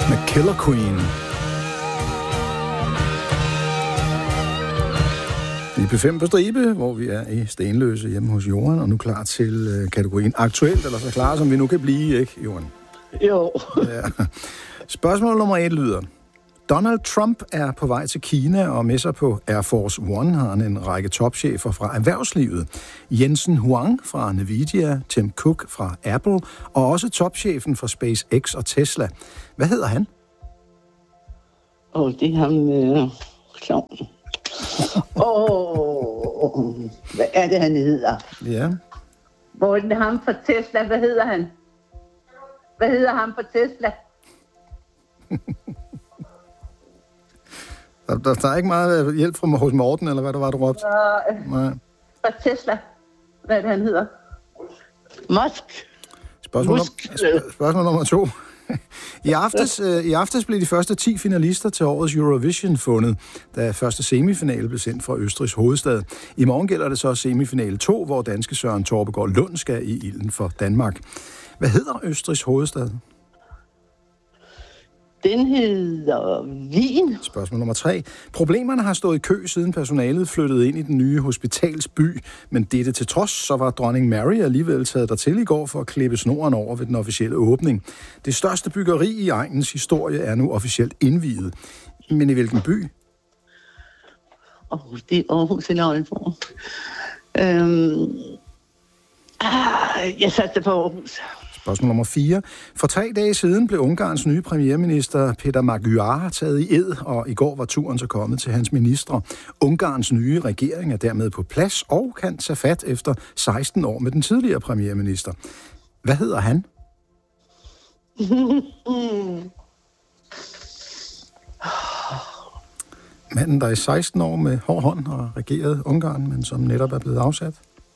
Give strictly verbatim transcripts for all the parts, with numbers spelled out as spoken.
med Killer Queen. I P fem på stribe, hvor vi er i Stenløse hjemme hos Johan, og nu klar til øh, kategorien aktuelt, eller så klar som vi nu kan blive, ikke, Johan? Jo. Ja. Spørgsmål nummer et lyder: Donald Trump er på vej til Kina, og med sig på Air Force One har han en række topchefer fra erhvervslivet. Jensen Huang fra Nvidia, Tim Cook fra Apple, og også topchefen fra SpaceX og Tesla. Hvad hedder han? Åh, oh, det er ham øh, klovn. Åh, oh, hvad er det, han hedder? Ja. Hvor er det ham fra Tesla? Hvad hedder han? Hvad hedder ham fra Tesla? Der, der, der er ikke meget hjælp fra hos Morten, eller hvad der var, du råbte? Uh, Nej. Fra Tesla. Hvad er det, han hedder? Musk. Spørgsmål, Musk. Num- spørgsmål nummer to. I aftes, øh, I aftes blev de første ti finalister til årets Eurovision fundet, da første semifinale blev sendt fra Østrigs hovedstad. I morgen gælder det så semifinale to, hvor danske Søren Torpegaard Lund skal i ilden for Danmark. Hvad hedder Østrigs hovedstad? Den hedder Wien. Spørgsmål nummer tre. Problemerne har stået i kø, siden personalet flyttede ind i den nye hospitalsby, men dette til trods, så var dronning Mary alligevel taget dertil i går for at klippe snoren over ved den officielle åbning. Det største byggeri i egnens historie er nu officielt indviet. Men i hvilken by? Åh, oh, det er Aarhus eller Aalborg. Øhm... Ah, jeg satte på Aarhus. Spørgsmål nummer fire. For tre dage siden blev Ungarns nye premierminister Peter Magyar taget i ed, og i går var turen så kommet til hans ministre. Ungarns nye regering er dermed på plads og kan tage fat efter seksten år med den tidligere premierminister. Hvad hedder han? Manden, der i seksten år med hård hånd har regeret Ungarn, men som netop er blevet afsat.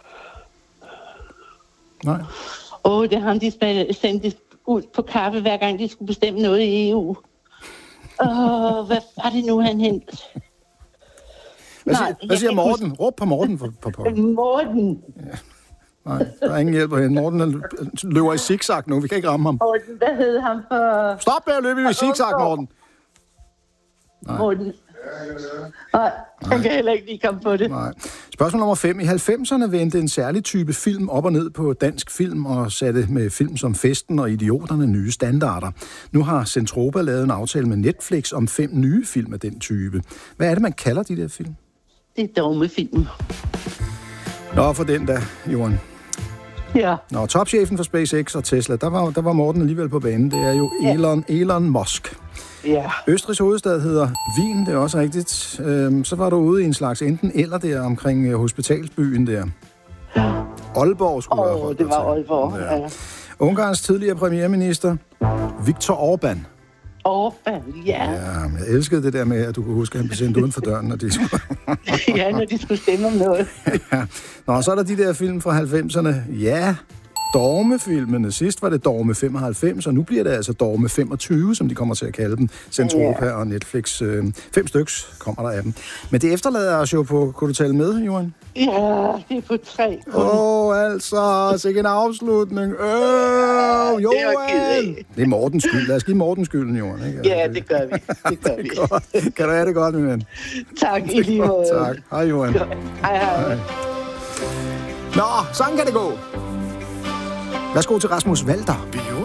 Nej. Åh, oh, det er ham, de sendte ud på kaffe, hver gang de skulle bestemme noget i E U. Åh, oh, hvad var det nu, han hentede? Hvad, Nej, siger, hvad siger Morten? Huske... Råb på Morten. For, på, på. Morten. Ja. Nej, der er ingen hjælp på hende. Morten løber i zigzag nu. Vi kan ikke ramme ham. Morten, hvad hed ham for... Stop med at løbe i zigzag, Morten. Nej. Morten. Nej, han kan heller ikke lige komme på det. Nej. Spørgsmål nummer fem. I halvfemserne vendte en særlig type film op og ned på dansk film og satte med film som Festen og Idioterne nye standarder. Nu har Zentropa lavet en aftale med Netflix om fem nye film af den type. Hvad er det, man kalder de der film? Det er dogmefilm. Nå, for den der, Johan. Ja. Nå, topchefen for SpaceX og Tesla, der var, der var Morten alligevel på banen. Det er jo Elon, ja. Elon Musk. Ja. Østrigs hovedstad hedder Wien, det er også rigtigt. Øhm, så var du ude i en slags enten eller der omkring øh, hospitalsbyen der. Ja. Aalborg skulle være. Åh, oh, det var Aalborg, ja. ja. Ungarns tidligere premierminister, Viktor Orbán. Orbán, ja. Ja, jeg elskede det der med, at du kunne huske, at han blev sendt uden for døren, når de skulle... ja, når de skulle stemme om noget. ja. Nå, så er der de der film fra halvfemserne. Ja, Dogme-filmene. Sidst var det Dogme femoghalvfems, og nu bliver det altså Dogme femogtyve, som de kommer til at kalde dem. Zentropa ja. og Netflix. Øh, fem styks kommer der af dem. Men det efterlader os jo på... Kunne du tale med, Johan? Ja, det er på tre. Åh, oh, altså, sikke en afslutning. Øh, Johan! Det, det er Mortens skyld. Lad os give Mortens skylden, Johan. Ikke? Ja, det gør vi. Det gør vi. Kan du have det godt, min ven? Tak, i lige måde. Tak. Hej, Johan. Hej, hej. hej. Nå, sådan kan det gå. Værsgo til Rasmus Walter.